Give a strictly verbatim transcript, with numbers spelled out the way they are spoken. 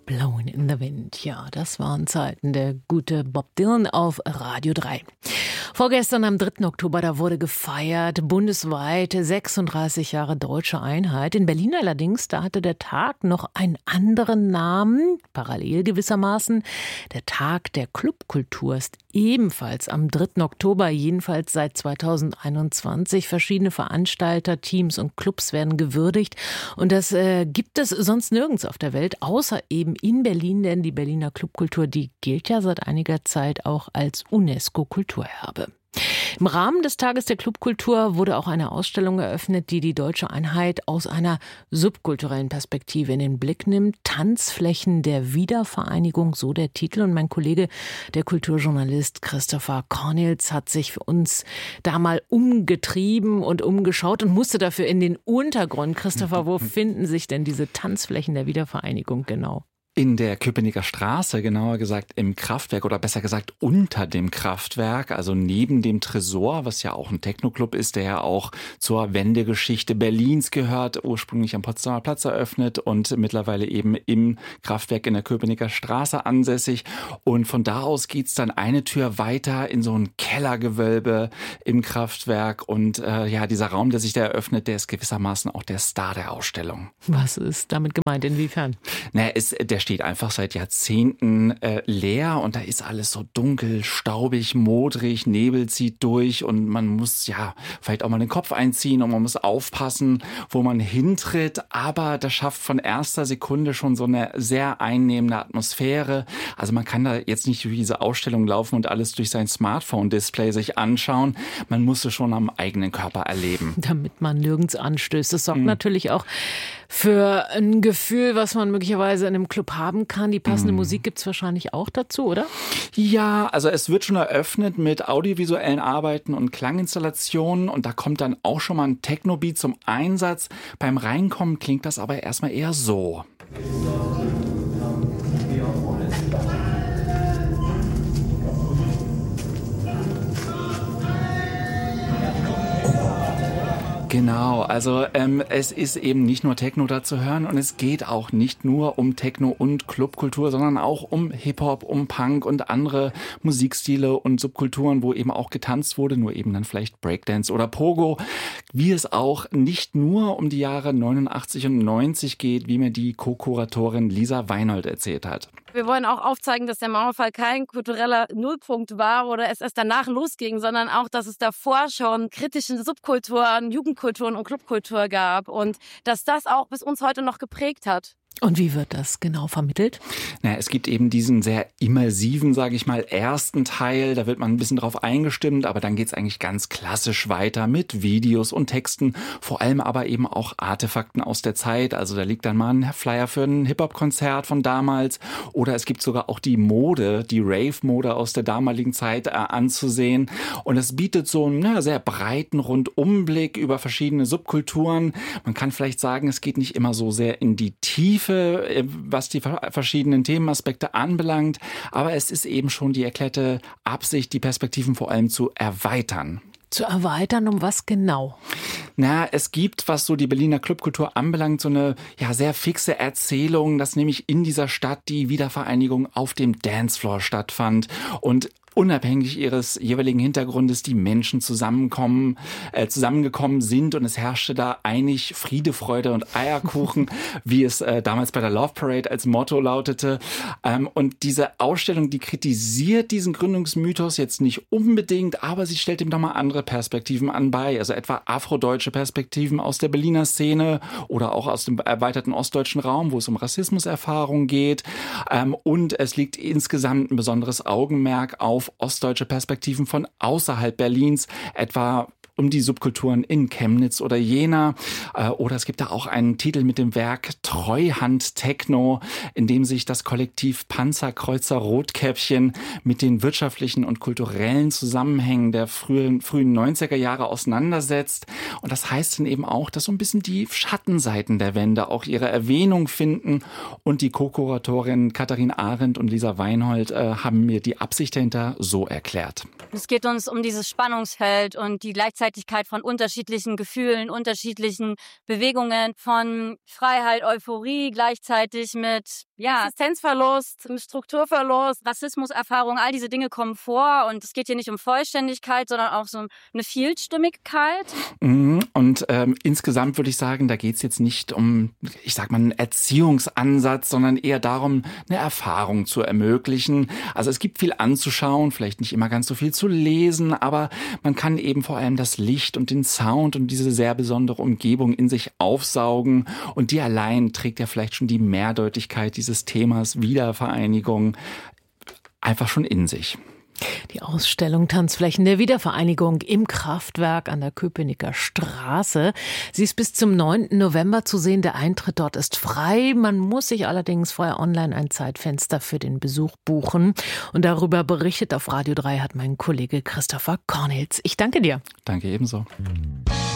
Blowing in the Wind. Ja, das waren Zeiten. Der gute Bob Dylan auf Radio drei. Vorgestern am dritten Oktober, da wurde gefeiert, bundesweit sechsunddreißig Jahre deutsche Einheit. In Berlin allerdings, da hatte der Tag noch einen anderen Namen, parallel gewissermaßen. Der Tag der Clubkultur ist ebenfalls am dritten Oktober, jedenfalls seit zweitausendeinundzwanzig. Verschiedene Veranstalter, Teams und Clubs werden gewürdigt. Und das äh, gibt es sonst nirgends auf der Welt, außer eben in Berlin, denn die Berliner Clubkultur, die gilt ja seit einiger Zeit auch als UNESCO-Kulturerbe. Im Rahmen des Tages der Clubkultur wurde auch eine Ausstellung eröffnet, die die deutsche Einheit aus einer subkulturellen Perspektive in den Blick nimmt. Tanzflächen der Wiedervereinigung, so der Titel. Und mein Kollege, der Kulturjournalist Christopher Cornels, hat sich für uns da mal umgetrieben und umgeschaut und musste dafür in den Untergrund. Christopher, wo finden sich denn diese Tanzflächen der Wiedervereinigung genau? In der Köpenicker Straße, genauer gesagt im Kraftwerk oder besser gesagt unter dem Kraftwerk, also neben dem Tresor, was ja auch ein Techno-Club ist, der ja auch zur Wendegeschichte Berlins gehört, ursprünglich am Potsdamer Platz eröffnet und mittlerweile eben im Kraftwerk in der Köpenicker Straße ansässig. Und von da aus geht's dann eine Tür weiter in so ein Kellergewölbe im Kraftwerk. Und äh, ja, dieser Raum, der sich da eröffnet, der ist gewissermaßen auch der Star der Ausstellung. Was ist damit gemeint? Inwiefern? Naja, ist der steht einfach seit Jahrzehnten äh, leer und da ist alles so dunkel, staubig, modrig, Nebel zieht durch und man muss ja vielleicht auch mal den Kopf einziehen und man muss aufpassen, wo man hintritt, aber das schafft von erster Sekunde schon so eine sehr einnehmende Atmosphäre. Also man kann da jetzt nicht durch diese Ausstellung laufen und alles durch sein Smartphone-Display sich anschauen. Man muss es schon am eigenen Körper erleben. Damit man nirgends anstößt. Das sorgt mhm. natürlich auch für ein Gefühl, was man möglicherweise in einem Club haben kann. Die passende mm. Musik gibt's wahrscheinlich auch dazu, oder? Ja, also es wird schon eröffnet mit audiovisuellen Arbeiten und Klanginstallationen und da kommt dann auch schon mal ein Techno-Beat zum Einsatz. Beim Reinkommen klingt das aber erstmal eher so. Genau, also ähm, es ist eben nicht nur Techno da zu hören und es geht auch nicht nur um Techno und Clubkultur, sondern auch um Hip-Hop, um Punk und andere Musikstile und Subkulturen, wo eben auch getanzt wurde, nur eben dann vielleicht Breakdance oder Pogo. Wie es auch nicht nur um die Jahre neunundachtzig und neunzig geht, wie mir die Co-Kuratorin Lisa Weinhold erzählt hat. Wir wollen auch aufzeigen, dass der Mauerfall kein kultureller Nullpunkt war oder es erst danach losging, sondern auch, dass es davor schon kritische Subkulturen, Jugendkulturen und Clubkultur gab und dass das auch bis uns heute noch geprägt hat. Und wie wird das genau vermittelt? Naja, es gibt eben diesen sehr immersiven, sage ich mal, ersten Teil. Da wird man ein bisschen drauf eingestimmt, aber dann geht's eigentlich ganz klassisch weiter mit Videos und Texten, vor allem aber eben auch Artefakten aus der Zeit. Also da liegt dann mal ein Flyer für ein Hip-Hop-Konzert von damals oder es gibt sogar auch die Mode, die Rave-Mode aus der damaligen Zeit äh, anzusehen. Und es bietet so einen na, sehr breiten Rundumblick über verschiedene Subkulturen. Man kann vielleicht sagen, es geht nicht immer so sehr in die Tiefe, was die verschiedenen Themenaspekte anbelangt. Aber es ist eben schon die erklärte Absicht, die Perspektiven vor allem zu erweitern. Zu erweitern, um was genau? Na, es gibt, was so die Berliner Clubkultur anbelangt, so eine ja sehr fixe Erzählung, dass nämlich in dieser Stadt die Wiedervereinigung auf dem Dancefloor stattfand und unabhängig ihres jeweiligen Hintergrundes die Menschen zusammenkommen, äh, zusammengekommen sind und es herrschte da einig Friede, Freude und Eierkuchen, wie es äh, damals bei der Love Parade als Motto lautete. Ähm, und diese Ausstellung, die kritisiert diesen Gründungsmythos jetzt nicht unbedingt, aber sie stellt ihm doch mal andere Perspektiven an bei, also etwa afrodeutsche Perspektiven aus der Berliner Szene oder auch aus dem erweiterten ostdeutschen Raum, wo es um Rassismuserfahrung geht. Ähm, und es liegt insgesamt ein besonderes Augenmerk auf ostdeutsche Perspektiven von außerhalb Berlins, etwa um die Subkulturen in Chemnitz oder Jena. Oder es gibt da auch einen Titel mit dem Werk Treuhand Techno, in dem sich das Kollektiv Panzerkreuzer Rotkäppchen mit den wirtschaftlichen und kulturellen Zusammenhängen der frühen, frühen neunziger Jahre auseinandersetzt. Und das heißt dann eben auch, dass so ein bisschen die Schattenseiten der Wende auch ihre Erwähnung finden. Und die Co-Kuratorinnen Katharin Arendt und Lisa Weinhold äh, haben mir die Absicht dahinter so erklärt. Es geht uns um dieses Spannungsfeld und die Gleichzeitigkeit von unterschiedlichen Gefühlen, unterschiedlichen Bewegungen, von Freiheit, Euphorie, gleichzeitig mit Ja, Existenzverlust, Strukturverlust. Rassismuserfahrung, all diese Dinge kommen vor und es geht hier nicht um Vollständigkeit, sondern auch so eine Vielstimmigkeit. Und ähm, insgesamt würde ich sagen, da geht es jetzt nicht um, ich sag mal, einen Erziehungsansatz, sondern eher darum, eine Erfahrung zu ermöglichen. Also es gibt viel anzuschauen, vielleicht nicht immer ganz so viel zu lesen, aber man kann eben vor allem das Licht und den Sound und diese sehr besondere Umgebung in sich aufsaugen und die allein trägt ja vielleicht schon die Mehrdeutigkeit dieses Themas Wiedervereinigung einfach schon in sich. Die Ausstellung Tanzflächen der Wiedervereinigung im Kraftwerk an der Köpenicker Straße. Sie ist bis zum neunten November zu sehen. Der Eintritt dort ist frei. Man muss sich allerdings vorher online ein Zeitfenster für den Besuch buchen. Und darüber berichtet auf Radio drei hat mein Kollege Christopher Cornels. Ich danke dir. Danke ebenso.